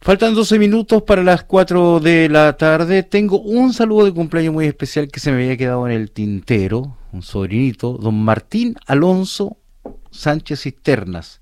Faltan 12 minutos para las 4 de la tarde. Tengo un saludo de cumpleaños muy especial que se me había quedado en el tintero, un sobrinito, don Martín Alonso Sánchez Cisternas,